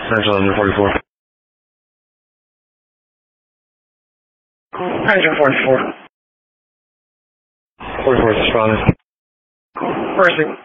Central under 44. Engine 44. 44 is the strongest. Mercy.